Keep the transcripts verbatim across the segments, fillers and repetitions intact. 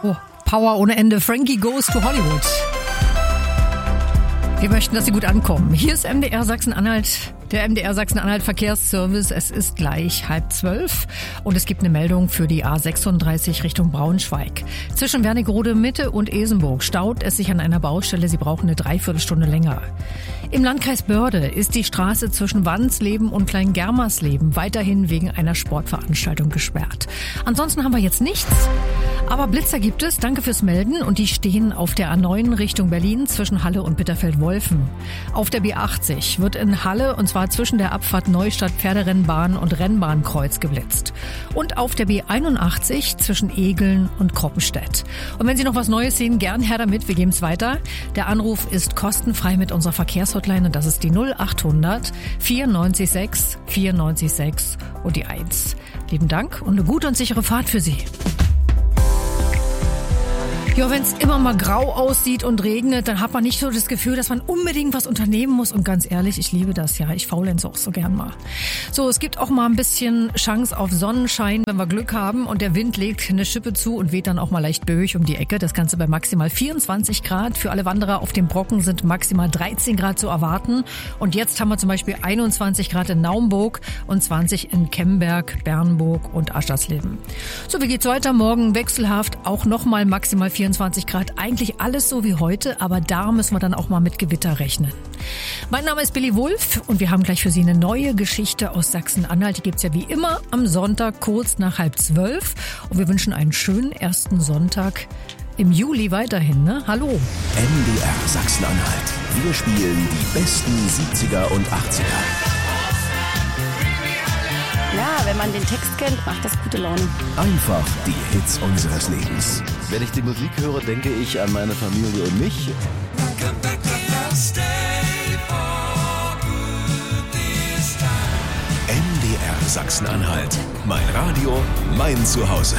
Oh, Power ohne Ende. Frankie Goes to Hollywood. Wir möchten, dass Sie gut ankommen. Hier ist M D R Sachsen-Anhalt, der M D R Sachsen-Anhalt Verkehrsservice. Es ist gleich halb zwölf und es gibt eine Meldung für die A sechsunddreißig Richtung Braunschweig. Zwischen Wernigerode Mitte und Esenburg staut es sich an einer Baustelle. Sie brauchen eine Dreiviertelstunde länger. Im Landkreis Börde ist die Straße zwischen Wandsleben und Kleingermersleben weiterhin wegen einer Sportveranstaltung gesperrt. Ansonsten haben wir jetzt nichts. Aber Blitzer gibt es, danke fürs Melden, und die stehen auf der A neun Richtung Berlin zwischen Halle und Bitterfeld-Wolfen. Auf der B achtzig wird in Halle, und zwar zwischen der Abfahrt Neustadt Pferderennbahn und Rennbahnkreuz geblitzt. Und auf der B einundachtzig zwischen Egeln und Kroppenstedt. Und wenn Sie noch was Neues sehen, gern her damit, wir geben es weiter. Der Anruf ist kostenfrei mit unserer Verkehrshotline und das ist die null achthundert vierundneunzig sechs vierundneunzig sechs und die eins. Lieben Dank und eine gute und sichere Fahrt für Sie. Ja, wenn es immer mal grau aussieht und regnet, dann hat man nicht so das Gefühl, dass man unbedingt was unternehmen muss. Und ganz ehrlich, ich liebe das ja. Ich faulenze auch so gern mal. So, es gibt auch mal ein bisschen Chance auf Sonnenschein, wenn wir Glück haben. Und der Wind legt eine Schippe zu und weht dann auch mal leicht böig um die Ecke. Das Ganze bei maximal vierundzwanzig Grad. Für alle Wanderer auf dem Brocken sind maximal dreizehn Grad zu erwarten. Und jetzt haben wir zum Beispiel einundzwanzig Grad in Naumburg und zwanzig in Kemberg, Bernburg und Aschersleben. So, wie geht's weiter? Morgen wechselhaft, auch nochmal maximal vierundzwanzig Grad. Eigentlich alles so wie heute, aber da müssen wir dann auch mal mit Gewitter rechnen. Mein Name ist Billy Wulff und wir haben gleich für Sie eine neue Geschichte aus Sachsen-Anhalt. Die gibt's ja wie immer am Sonntag kurz nach halb zwölf. Und wir wünschen einen schönen ersten Sonntag im Juli weiterhin. Ne? Hallo. M D R Sachsen-Anhalt. Wir spielen die besten siebziger und achtziger. Ja, wenn man den Text kennt, macht das gute Laune. Einfach die Hits unseres Lebens. Wenn ich die Musik höre, denke ich an meine Familie und mich. M D R Sachsen-Anhalt. Mein Radio, mein Zuhause.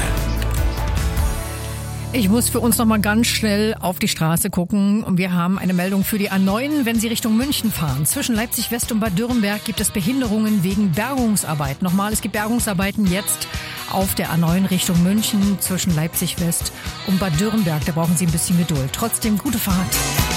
Ich muss für uns noch mal ganz schnell auf die Straße gucken und wir haben eine Meldung für die A neun, wenn Sie Richtung München fahren. Zwischen Leipzig West und Bad Dürrenberg gibt es Behinderungen wegen Bergungsarbeit. Nochmal, es gibt Bergungsarbeiten jetzt auf der A neun Richtung München zwischen Leipzig West und Bad Dürrenberg. Da brauchen Sie ein bisschen Geduld. Trotzdem gute Fahrt.